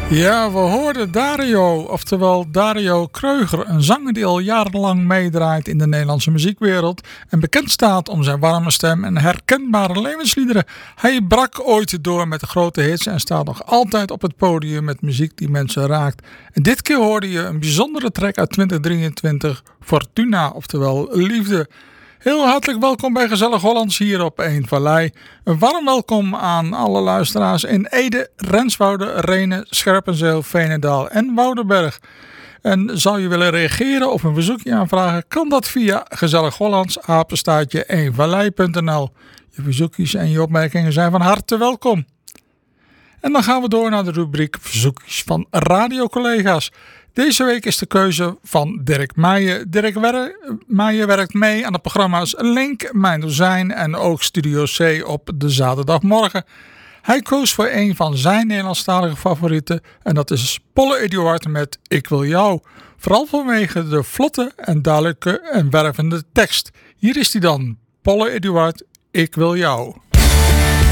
Ja, we hoorden Dario, oftewel Dario Kreuger, een zanger die al jarenlang meedraait in de Nederlandse muziekwereld en bekend staat om zijn warme stem en herkenbare levensliederen. Hij brak ooit door met de grote hits en staat nog altijd op het podium met muziek die mensen raakt. En dit keer hoorde je een bijzondere track uit 2023, Fortuna, oftewel Liefde. Heel hartelijk welkom bij Gezellig Hollands hier op Eendvallei. Een warm welkom aan alle luisteraars in Ede, Renswoude, Rhenen, Scherpenzeel, Veenendaal en Woudenberg. En zou je willen reageren of een verzoekje aanvragen, kan dat via gezellighollands@eenvallei.nl. Je verzoekjes en je opmerkingen zijn van harte welkom. En dan gaan we door naar de rubriek verzoekjes van radiocollega's. Deze week is de keuze van Dirk Meijer. Dirk Meijer werkt mee aan de programma's Link, Mijn Dozijn en ook Studio C op de zaterdagmorgen. Hij koos voor een van zijn Nederlandstalige favorieten en dat is Polle Eduard met Ik Wil Jou. Vooral vanwege de vlotte en duidelijke en wervende tekst. Hier is hij dan, Polle Eduard, Ik Wil Jou.